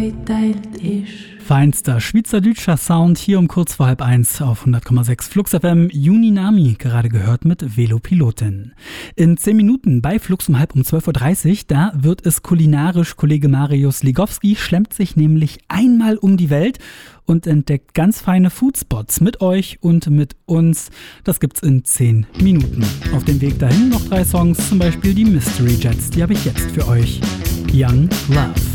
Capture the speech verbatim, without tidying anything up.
geteilt ist. Feinster schweizerdeutscher Sound hier um kurz vor halb eins auf hundert Komma sechs Flux F M. Juninami, gerade gehört mit Velopilotin. In zehn Minuten bei Flux um halb um zwölf Uhr dreißig, da wird es kulinarisch. Kollege Marius Ligowski schlemmt sich nämlich einmal um die Welt und entdeckt ganz feine Foodspots mit euch und mit uns. Das gibt's in zehn Minuten. Auf dem Weg dahin noch drei Songs, zum Beispiel die Mystery Jets, die habe ich jetzt für euch. Young Love.